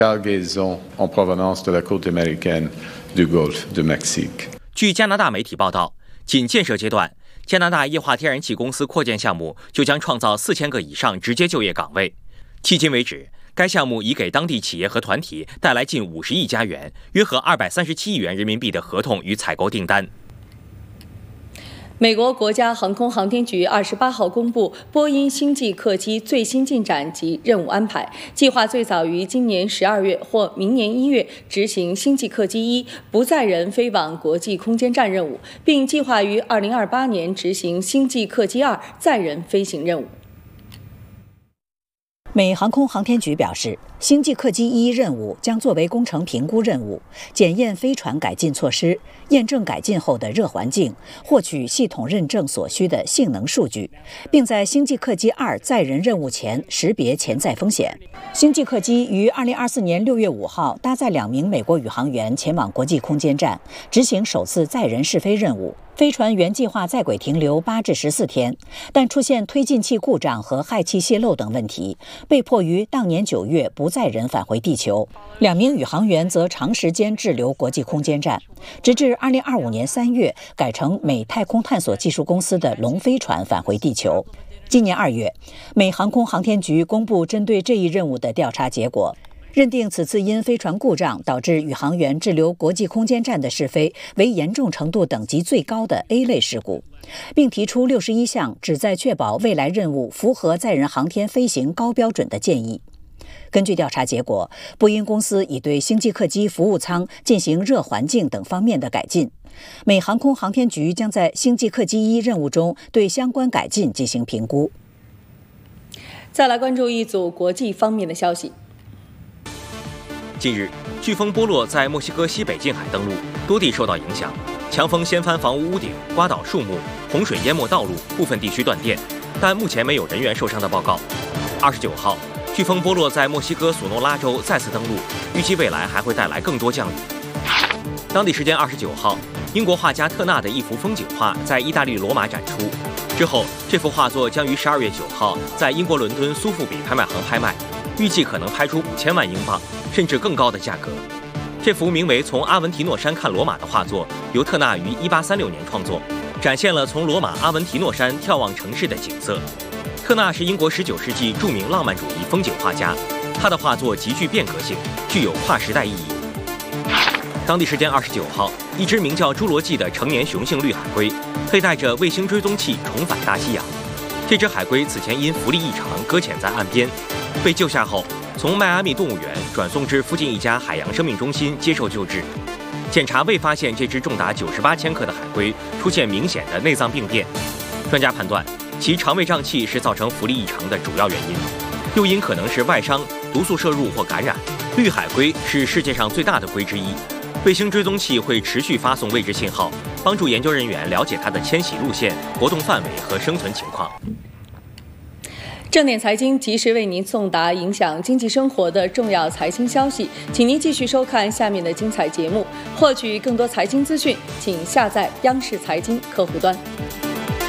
cargaison en provenance de la côte américaine du Golfe de Mexique。 据加拿大媒体报道，仅建设阶段，加拿大液化天然气公司扩建项目就将创造4000个以上直接就业岗位。迄今为止，该项目已给当地企业和团体带来近50亿加元，约合237亿元人民币的合同与采购订单。 美国国家航空航天局28号公布波音星际客机最新进展及任务安排，计划最早于今年12月或明年1月执行星际客机1不载人飞往国际空间站任务，并计划于2028年执行星际客机2载人飞行任务。 美航空航天局表示，星际客机1任务将作为工程评估任务，检验飞船改进措施，验证改进后的热环境，获取系统认证所需的性能数据，并在星际客机2载人任务前识别潜在风险。星际客机于2024年6月5号搭载2名美国宇航员前往国际空间站，执行首次载人试飞任务。飞船原计划在轨停留8至14天，但出现推进器故障和氦气泄漏等问题，被迫于当年9月不载人返回地球。2名宇航员则长时间滞留国际空间站，直至2025年3月改成美太空探索技术公司的龙飞船返回地球。今年2月，美航空航天局公布针对这一任务的调查结果，认定此次因飞船故障导致宇航员滞留国际空间站的试飞为严重程度等级最高的 A 类事故，并提出61项旨在确保未来任务符合载人航天飞行高标准的建议。根据调查结果，波音公司已对星际客机服务舱进行热环境等方面的改进。美航空航天局将在星际客机1任务中对相关改进进行评估。 再来关注一组国际方面的消息。 近日，飓风波洛在墨西哥西北近海登陆，多地受到影响，强风掀翻房屋屋顶，刮倒树木，洪水淹没道路，部分地区断电，但目前没有人员受伤的报告。29号，飓风波洛在墨西哥索诺拉州再次登陆，预计未来还会带来更多降雨。当地时间29号，英国画家特纳的一幅风景画在意大利罗马展出，之后这幅画作将于12月9号在英国伦敦苏富比拍卖行拍卖，预计可能拍出5000万英镑，甚至更高的价格。这幅名为《从阿文提诺山看罗马》的画作，由特纳于1836年创作，展现了从罗马阿文提诺山眺望城市的景色。特纳是英国19世纪著名浪漫主义风景画家，他的画作极具变革性，具有跨时代意义。当地时间29号，一只名叫侏罗纪的成年雄性绿海龟，佩戴着卫星追踪器重返大西洋。这只海龟此前因浮力异常搁浅在岸边，被救下后，从迈阿密动物园转送至附近一家海洋生命中心接受救治。检查未发现这只重达98千克的海龟出现明显的内脏病变，专家判断其肠胃胀气是造成浮力异常的主要原因，诱因可能是外伤、毒素摄入或感染。绿海龟是世界上最大的龟之一，卫星追踪器会持续发送位置信号，帮助研究人员了解它的迁徙路线、活动范围和生存情况。 正点财经及时为您送达影响经济生活的重要财经消息，请您继续收看下面的精彩节目。获取更多财经资讯，请下载央视财经客户端。